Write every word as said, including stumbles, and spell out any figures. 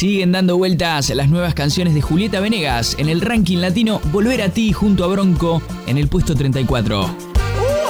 Siguen dando vueltas las nuevas canciones de Julieta Venegas en el ranking latino. Volver a ti junto a Bronco en el puesto treinta y cuatro.